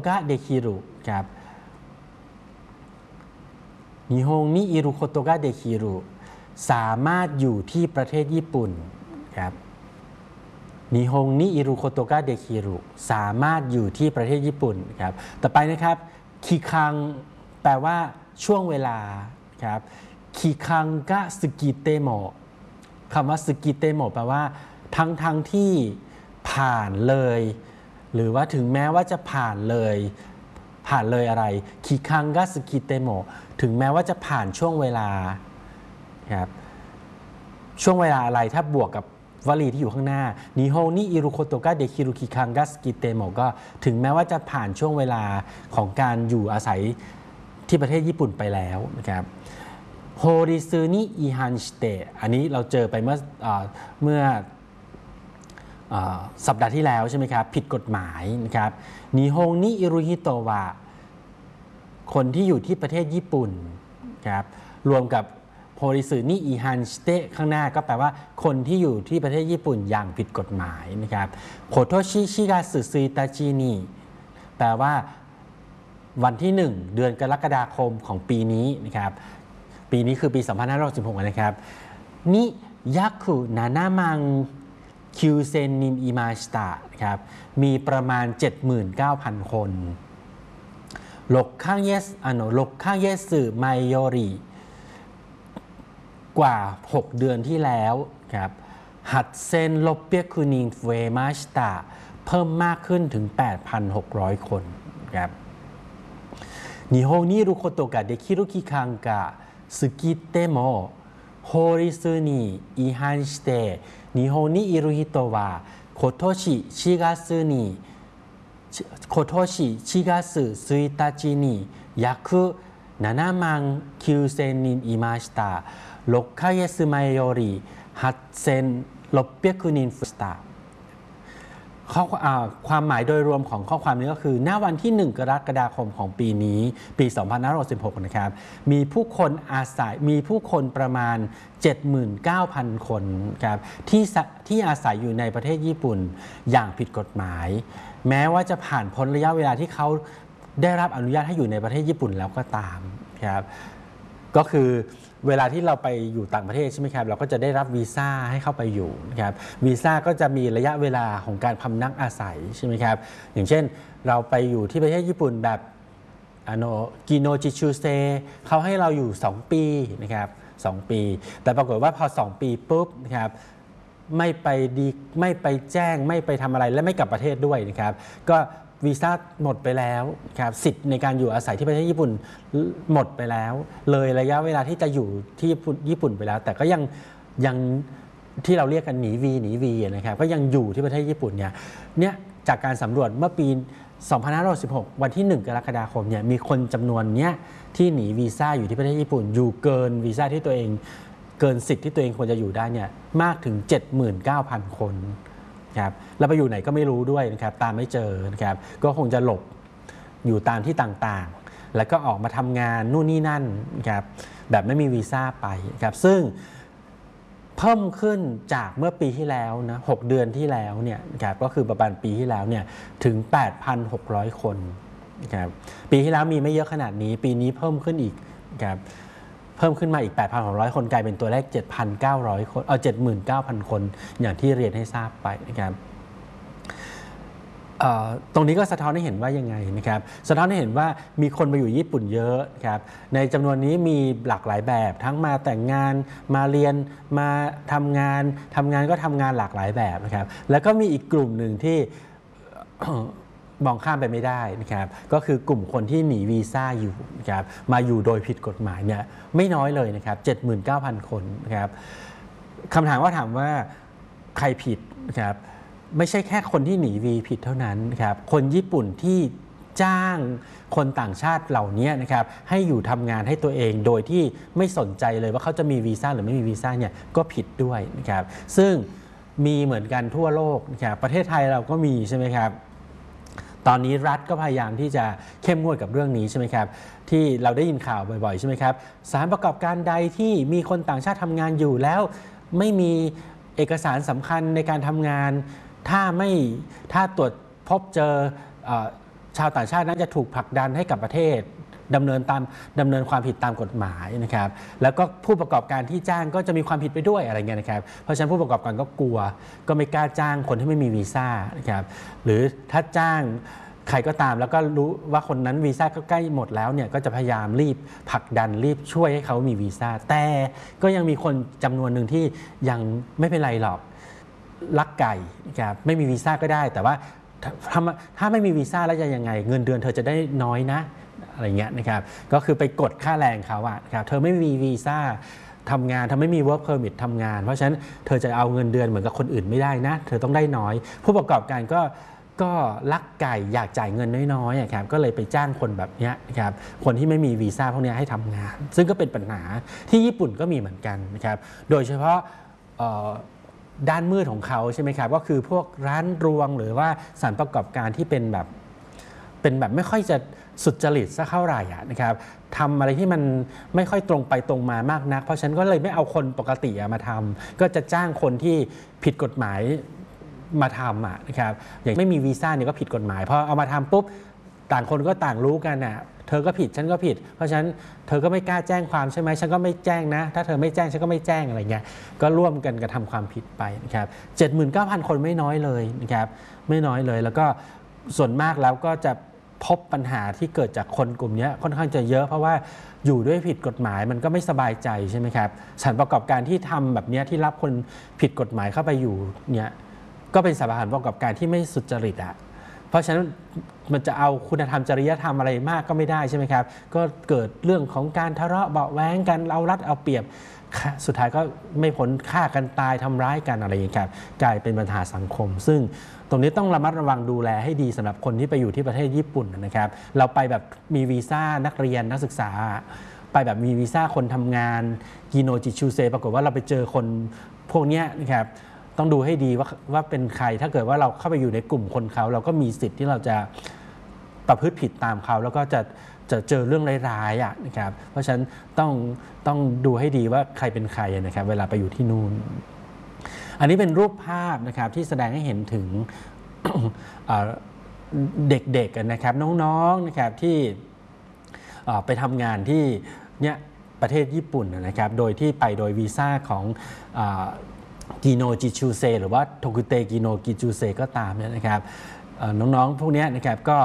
ができるครับ日本にいることができるสามารถอยู่ที่ประเทศญี่ปุ่นครับนิฮงนิอิรุโคโตกะเดคิรุสามารถอยู่ที่ประเทศญี่ปุ่นครับต่อไปนะครับคิคังแปลว่าช่วงเวลาครับคิคังกะสกิเตโมคำว่าสกิเตโมแปลว่าทั้งที่ผ่านเลยหรือว่าถึงแม้ว่าจะผ่านเลยอะไรคิคังกะสกิเตโมถึงแม้ว่าจะผ่านช่วงเวลาครับช่วงเวลาอะไรถ้าบวกกับวลีที่อยู่ข้างหน้านิฮงนิอิรุโคโตกะเดคิรุคิคังกะสกิเตโมก็ถึงแม้ว่าจะผ่านช่วงเวลาของการอยู่อาศัยที่ประเทศญี่ปุ่นไปแล้วนะครับโฮริซึนิอิฮันชิเตะอันนี้เราเจอไปเมื่อสัปดาห์ที่แล้วใช่ไหมครับผิดกฎหมายนะครับนิฮงนิอิรุฮิโตวะคนที่อยู่ที่ประเทศญี่ปุ่นครับรวมกับโฮริซึนิอิฮันชิเตะข้างหน้าก็แปลว่าคนที่อยู่ที่ประเทศญี่ปุ่นอย่างผิดกฎหมายนะครับโคโตชิชิกาสึซุยตาจินิแปลว่าวันที่1เดือนกรกฎาคมของปีนี้นะครับปีนี้คือปี2566นะครับนิยักุนานามังคิวเซนนินอิมาชิตะนะครับมีประมาณ 79,000 คน6カ月前よりกว่า6เดือนที่แล้วครับ8600人増えましたเพิ่มมากขึ้นถึง 8,600 คนครับ日本にいることができる期間が過ぎても法律に違反して日本にいる人は今年4月1日に約7万9000人いました6ヶ月前より8600人増えましたความหมายโดยรวมของข้อความนี้ก็คือณวันที่1กรกฎาคมของปีนี้ปี2566นะครับมีผู้คนประมาณ 79,000 คนครับที่อาศัยอยู่ในประเทศญี่ปุ่นอย่างผิดกฎหมายแม้ว่าจะผ่านพ้นระยะเวลาที่เขาได้รับอนุญาตให้อยู่ในประเทศญี่ปุ่นแล้วก็ตามครับก็คือเวลาที่เราไปอยู่ต่างประเทศใช่ไหมครับเราก็จะได้รับวีซ่าให้เข้าไปอยู่นะครับวีซ่าก็จะมีระยะเวลาของการพำนักอาศัยใช่ไหมครับอย่างเช่นเราไปอยู่ที่ประเทศญี่ปุ่นแบบกิโนจิชูเซเขาให้เราอยู่2ปีนะครับ2ปีแต่ปรากฏว่าพอ2ปีปุ๊บนะครับไม่ไปแจ้งไม่ไปทำอะไรและไม่กลับประเทศด้วยนะครับก็วีซ่าหมดไปแล้วครับสิทธิ์ในการอยู่อาศัยที่ประเทศญี่ปุ่นหมดไปแล้วเลยระยะเวลาที่จะอยู่ที่ญี่ปุ่นไปแล้วแต่ก็ยังที่เราเรียกกันหนีวีนะครับก็ยังอยู่ที่ประเทศญี่ปุ่นเนี่ยจากการสำรวจเมื่อปี2516วันที่1กรกฎาคมเนี่ยมีคนจำนวนเนี้ยที่หนีวีซ่าอยู่ที่ประเทศญี่ปุ่นอยู่เกินวีซ่าที่ตัวเองเกินสิทธิ์ที่ตัวเองควรจะอยู่ได้เนี่ยมากถึง 79,000 คนครับแล้วไปอยู่ไหนก็ไม่รู้ด้วยนะครับตามไม่เจอนะครับก็คงจะหลบอยู่ตามที่ต่างๆแล้วก็ออกมาทำงานนู่นนี่นั่นนะครับแบบไม่มีวีซ่าไปครับซึ่งเพิ่มขึ้นจากเมื่อปีที่แล้วนะ6เดือนที่แล้วเนี่ยนะครับก็คือประมาณปีที่แล้วเนี่ยถึง 8,600 คนนะครับปีที่แล้วมีไม่เยอะขนาดนี้ปีนี้เพิ่มขึ้นอีกนะครับเพิ่มขึ้นมาอีก 8,600 คนกลายเป็นตัวเลข 7,900 คน79,000 คนอย่างที่เรียนให้ทราบไปนะครับตรงนี้ก็สะท้อนให้เห็นว่ายังไงนะครับสะท้อนให้เห็นว่ามีคนมาอยู่ญี่ปุ่นเยอะครับในจำนวนนี้มีหลากหลายแบบทั้งมาแต่งงานมาเรียนมาทำงานก็ทำงานหลากหลายแบบนะครับแล้วก็มีอีกกลุ่มหนึ่งที่ มองข้ามไปไม่ได้นะครับก็คือกลุ่มคนที่หนีวีซ่าอยู่นะครับมาอยู่โดยผิดกฎหมายเนี่ยไม่น้อยเลยนะครับ 79,000 คนนะครับคำถามว่าใครผิดนะครับไม่ใช่แค่คนที่หนีวีผิดเท่านั้นนะครับคนญี่ปุ่นที่จ้างคนต่างชาติเหล่านี้นะครับให้อยู่ทำงานให้ตัวเองโดยที่ไม่สนใจเลยว่าเขาจะมีวีซ่าหรือไม่มีวีซ่าเนี่ยก็ผิดด้วยนะครับซึ่งมีเหมือนกันทั่วโลกนะครับประเทศไทยเราก็มีใช่ไหมครับตอนนี้รัฐก็พยายามที่จะเข้มงวดกับเรื่องนี้ใช่ไหมครับที่เราได้ยินข่าวบ่อยๆใช่ไหมครับสถานประกอบการใดที่มีคนต่างชาติทำงานอยู่แล้วไม่มีเอกสารสำคัญในการทำงานถ้าตรวจพบเจชาวต่างชาตินั้นจะถูกผลักดันให้กับประเทศดำเนินความผิดตามกฎหมายนะครับแล้วก็ผู้ประกอบการที่จ้างก็จะมีความผิดไปด้วยอะไรเงี้ยนะครับเพราะฉะนั้นผู้ประกอบการก็กลัวก็ไม่กล้าจ้างคนที่ไม่มีวีซ่านะครับหรือถ้าจ้างใครก็ตามแล้วก็รู้ว่าคนนั้นวีซ่าก็ใกล้หมดแล้วเนี่ยก็จะพยายามรีบผลักดันรีบช่วยให้เขามีวีซ่าแต่ก็ยังมีคนจำนวนหนึ่งที่ยังไม่เป็นไรหรอกลักไก่นะครับไม่มีวีซ่าก็ได้แต่ว่าถ้าไม่มีวีซ่าแล้วจะยังไงเงินเดือนเธอจะได้น้อยนะอะไรเงี้ยนะครับก็คือไปกดค่าแรงเขาอะครับเธอไม่มีวีซ่าทำงานเธอไม่มี work permit ทำงานเพราะฉะนั้นเธอจะเอาเงินเดือนเหมือนกับคนอื่นไม่ได้นะเธอต้องได้น้อยผู้ประกอบการก็ลักไก่อยากจ่ายเงินน้อยๆครับก็เลยไปจ้างคนแบบนี้ครับคนที่ไม่มีวีซ่าพวกนี้ให้ทำงานซึ่งก็เป็นปัญหาที่ญี่ปุ่นก็มีเหมือนกันนะครับโดยเฉพาะด้านมืดของเขาใช่ไหมครับก็คือพวกร้านรวงหรือว่าสถานประกอบการที่เป็นแบบไม่ค่อยจะสุจริตสักเท่าไหร่นะครับทำอะไรที่มันไม่ค่อยตรงไปตรงมามากนักเพราะฉะนั้นก็เลยไม่เอาคนปกติมาทำก็จะจ้างคนที่ผิดกฎหมายมาทำนะครับอย่างไม่มีวีซ่าเนี่ยก็ผิดกฎหมายพอเอามาทำปุ๊บต่างคนก็ต่างรู้กันเธอก็ผิดฉันก็ผิดเพราะฉะนั้นเธอก็ไม่กล้าแจ้งความใช่ไหมฉันก็ไม่แจ้งนะถ้าเธอไม่แจ้งฉันก็ไม่แจ้งอะไรเงี้ยก็ร่วมกันกระทำความผิดไปนะครับ 79,000 คนไม่น้อยเลยนะครับไม่น้อยเลยแล้วก็ส่วนมากแล้วก็จะพบปัญหาที่เกิดจากคนกลุ่มนี้ค่อนข้างจะเยอะเพราะว่าอยู่ด้วยผิดกฎหมายมันก็ไม่สบายใจใช่ไหมครับสถานประกอบการที่ทำแบบนี้ที่รับคนผิดกฎหมายเข้าไปอยู่เนี่ยก็เป็นสถานประกอบการที่ไม่สุจริตเพราะฉะนั้นมันจะเอาคุณธรรมจริยธรรมอะไรมากก็ไม่ได้ใช่ไหมครับก็เกิดเรื่องของการทะเลาะเบาะแว้งกันเอารัดเอาเปรียบสุดท้ายก็ไม่พ้นฆ่ากันตายทำร้ายกันอะไรอย่างนี้ครับกลายเป็นปัญหาสังคมซึ่งตรงนี้ต้องระมัดระวังดูแลให้ดีสำหรับคนที่ไปอยู่ที่ประเทศญี่ปุ่นนะครับเราไปแบบมีวีซ่านักเรียนนักศึกษาไปแบบมีวีซ่าคนทำงานกิโนจิชูเซปรากฏว่าเราไปเจอคนพวกนี้นะครับต้องดูให้ดีว่าเป็นใครถ้าเกิดว่าเราเข้าไปอยู่ในกลุ่มคนเขาเราก็มีสิทธิ์ที่เราจะประพฤติผิดตามเขาแล้วก็จะเจอเรื่องร้ายๆนะครับเพราะฉะนั้นต้องดูให้ดีว่าใครเป็นใครนะครับเวลาไปอยู่ที่นู่นอันนี้เป็นรูปภาพนะครับที่แสดงให้เห็นถึง เด็กๆนะครับน้องๆนะครับที่ไปทำงานที่เนี่ยประเทศญี่ปุ่นนะครับโดยที่ไปโดยวีซ่าของกิโนจิชูเซหรือว่าโทกุเตกิโนจิชูเซก็ตามเนี่ยนะครับน้องๆพวกนี้นะครับก็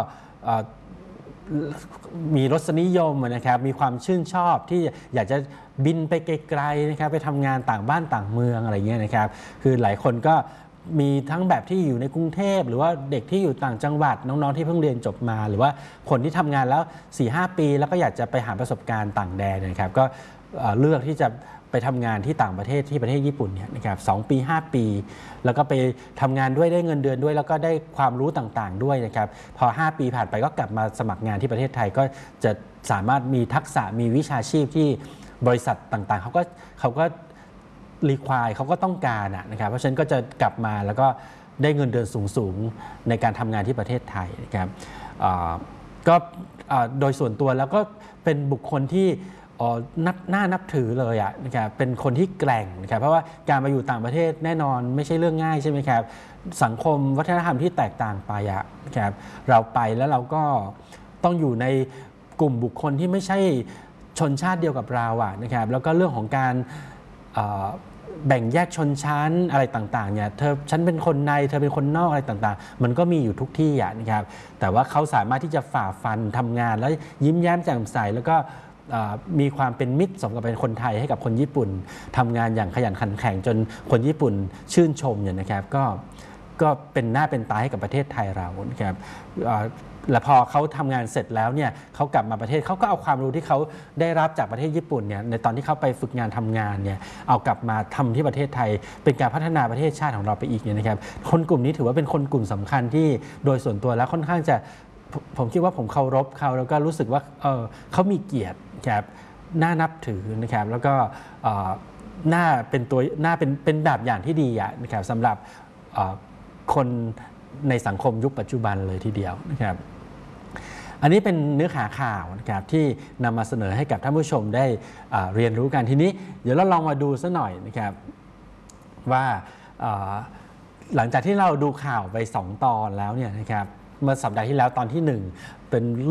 มีรสนิยมนะครับมีความชื่นชอบที่อยากจะบินไปไกลๆนะครับไปทำงานต่างบ้านต่างเมืองอะไรเงี้ยนะครับคือหลายคนก็มีทั้งแบบที่อยู่ในกรุงเทพหรือว่าเด็กที่อยู่ต่างจังหวัดน้องๆที่เพิ่งเรียนจบมาหรือว่าคนที่ทำงานแล้ว 4-5 ปีแล้วก็อยากจะไปหาประสบการณ์ต่างแดนนะครับก็เลือกที่จะไปทำงานที่ต่างประเทศที่ประเทศญี่ปุ่นเนี่ยนะครับ2 ปี 5 ปีแล้วก็ไปทำงานด้วยได้เงินเดือนด้วยแล้วก็ได้ความรู้ต่างๆด้วยนะครับพอ5 ปีผ่านไปก็กลับมาสมัครงานที่ประเทศไทยก็จะสามารถมีทักษะมีวิชาชีพที่บริษัทต่างๆเขาก็รีควายเขาก็ต้องการนะครับเพราะฉะนั้นก็จะกลับมาแล้วก็ได้เงินเดือนสูงๆในการทำงานที่ประเทศไทยนะครับก็โดยส่วนตัวแล้วก็เป็นบุคคลที่น่านับถือเลยนะครับเป็นคนที่แกร่งนะครับเพราะว่าการมาอยู่ต่างประเทศแน่นอนไม่ใช่เรื่องง่ายใช่ไหมครับสังคมวัฒนธรรมที่แตกต่างไปนะครับเราไปแล้วเราก็ต้องอยู่ในกลุ่มบุคคลที่ไม่ใช่ชนชาติเดียวกับเรานะครับแล้วก็เรื่องของการแบ่งแยกชนชั้นอะไรต่างๆเนี่ยฉันเป็นคนในเธอเป็นคนนอกอะไรต่างๆมันก็มีอยู่ทุกที่นะครับแต่ว่าเขาสามารถที่จะฝ่าฟันทำงานแล้วยิ้มแย้มแจ่มใสแล้วก็มีความเป็นมิตรสมกับเป็นคนไทยให้กับคนญี่ปุ่นทำงานอย่างขยันขันแข็งจนคนญี่ปุ่นชื่นชมเนี่ยนะครับก็เป็นหน้าเป็นตาให้กับประเทศไทยเรานะครับและพอเขาทำงานเสร็จแล้วเนี่ยเขากลับมาประเทศเขาก็เอาความรู้ที่เขาได้รับจากประเทศญี่ปุ่นเนี่ยในตอนที่เขาไปฝึกงานทำงานเนี่ยเอากลับมาทำที่ประเทศไทยเป็นการพัฒนาประเทศชาติของเราไปอีกเนี่ยนะครับคนกลุ่มนี้ถือว่าเป็นคนกลุ่มสำคัญที่โดยส่วนตัวแล้วค่อนข้างจะผมคิดว่าผมเคารพเขาแล้วก็รู้สึกว่าเขามีเกียรติครับน่านับถือนะครับแล้วก็น่าเป็นแบบอย่างที่ดีนะครับสำหรับคนในสังคมยุคปัจจุบันเลยทีเดียวนะครับอันนี้เป็นเนื้อหาข่าวนะครับที่นำมาเสนอให้กับท่านผู้ชมได้เรียนรู้กันทีนี้เดี๋ยวเราลองมาดูซะหน่อยนะครับว่าหลังจากที่เราดูข่าวไป2 ตอนแล้วเนี่ยนะครับเมื่อสัปดาห์ที่แล้วตอนที่ 1 เป็น